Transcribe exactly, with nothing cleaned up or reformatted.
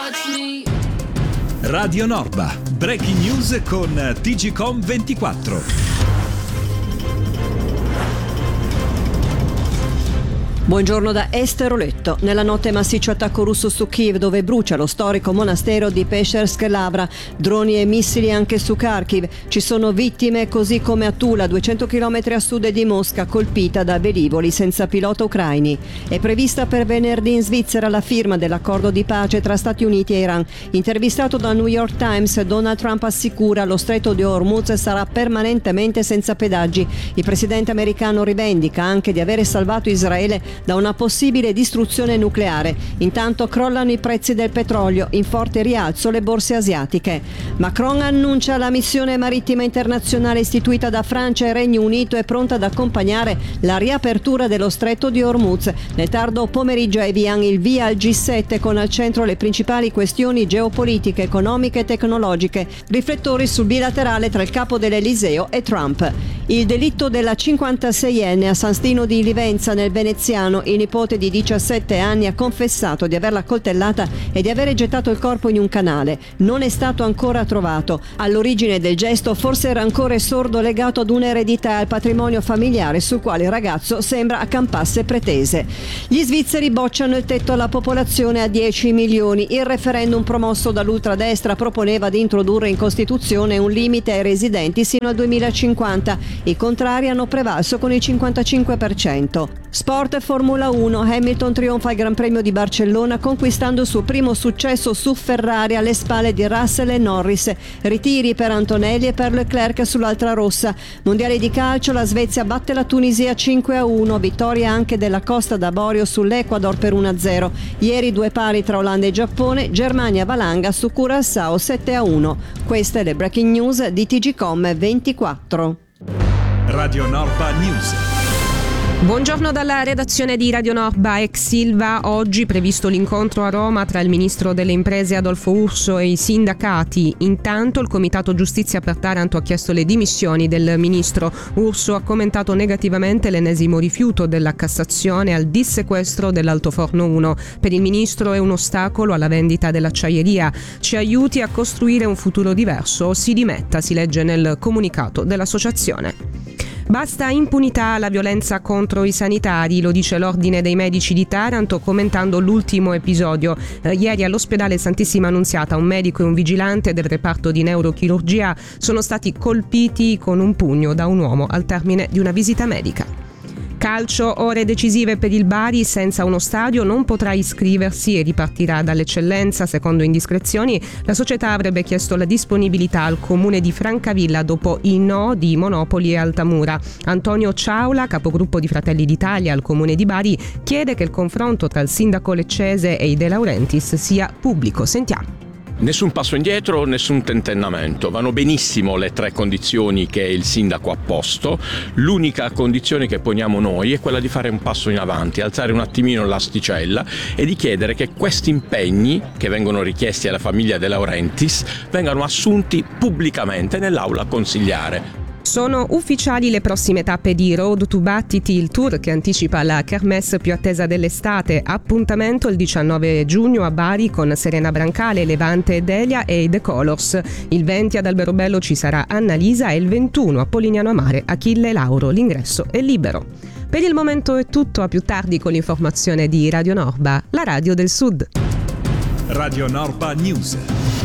Radio Norba, breaking news con T G Com ventiquattro. Buongiorno da Esther Oletto. Nella notte massiccio attacco russo su Kiev, dove brucia lo storico monastero di Peschersk Lavra. Droni e missili anche su Kharkiv. Ci sono vittime, così come a Tula, duecento chilometri a sud di Mosca, colpita da velivoli senza pilota ucraini. È prevista per venerdì in Svizzera la firma dell'accordo di pace tra Stati Uniti e Iran. Intervistato dal New York Times, Donald Trump assicura lo stretto di Hormuz sarà permanentemente senza pedaggi. Il presidente americano rivendica anche di avere salvato Israele da una possibile distruzione nucleare. Intanto crollano i prezzi del petrolio, in forte rialzo le borse asiatiche. Macron annuncia la missione marittima internazionale istituita da Francia e Regno Unito è pronta ad accompagnare la riapertura dello stretto di Hormuz. Nel tardo pomeriggio a Evian il via al G sette con al centro le principali questioni geopolitiche, economiche e tecnologiche. Riflettori sul bilaterale tra il capo dell'Eliseo e Trump. Il delitto della cinquantaseienne a San Stino di Livenza nel veneziano. Il nipote di diciassette anni ha confessato di averla coltellata e di avere gettato il corpo in un canale. Non è stato ancora trovato. All'origine del gesto forse il rancore sordo legato ad un'eredità e al patrimonio familiare sul quale il ragazzo sembra accampasse pretese. Gli svizzeri bocciano il tetto alla popolazione a dieci milioni. Il referendum promosso dall'ultradestra proponeva di introdurre in Costituzione un limite ai residenti sino al duemilacinquanta. I contrari hanno prevalso con il cinquantacinque per cento. Sport e Formula uno. Hamilton trionfa al Gran Premio di Barcellona conquistando il suo primo successo su Ferrari alle spalle di Russell e Norris. Ritiri per Antonelli e per Leclerc sull'altra rossa. Mondiale di calcio, la Svezia batte la Tunisia cinque a uno, vittoria anche della Costa d'Avorio sull'Ecuador per uno a zero. Ieri due pari tra Olanda e Giappone, Germania valanga su Curaçao sette a uno. Queste le breaking news di T G Com ventiquattro. Radio Norba News. Buongiorno dalla redazione di Radio Norba. Ex Silva, oggi previsto l'incontro a Roma tra il ministro delle imprese Adolfo Urso e i sindacati. Intanto il Comitato Giustizia per Taranto ha chiesto le dimissioni del ministro. Urso ha commentato negativamente l'ennesimo rifiuto della Cassazione al dissequestro dell'Altoforno uno. Per il ministro è un ostacolo alla vendita dell'acciaieria. Ci aiuti a costruire un futuro diverso o si dimetta, si legge nel comunicato dell'associazione. Basta impunità alla violenza contro i sanitari, lo dice l'Ordine dei Medici di Taranto commentando l'ultimo episodio. Eh, ieri all'ospedale Santissima Annunziata un medico e un vigilante del reparto di neurochirurgia sono stati colpiti con un pugno da un uomo al termine di una visita medica. Calcio, ore decisive per il Bari, senza uno stadio non potrà iscriversi e ripartirà dall'eccellenza. Secondo indiscrezioni, la società avrebbe chiesto la disponibilità al comune di Francavilla dopo i no di Monopoli e Altamura. Antonio Ciaula, capogruppo di Fratelli d'Italia al comune di Bari, chiede che il confronto tra il sindaco leccese e i De Laurentiis sia pubblico. Sentiamo. Nessun passo indietro, nessun tentennamento. Vanno benissimo le tre condizioni che il sindaco ha posto. L'unica condizione che poniamo noi è quella di fare un passo in avanti, alzare un attimino l'asticella e di chiedere che questi impegni che vengono richiesti alla famiglia De Laurentiis vengano assunti pubblicamente nell'aula consigliare. Sono ufficiali le prossime tappe di Road to Battiti, il tour che anticipa la kermesse più attesa dell'estate. Appuntamento il diciannove giugno a Bari con Serena Brancale, Levante Delia e The Colors. Il venti ad Alberobello ci sarà Annalisa e il ventuno a Polignano a Mare Achille Lauro. L'ingresso è libero. Per il momento è tutto, a più tardi con l'informazione di Radio Norba, la radio del Sud. Radio Norba News.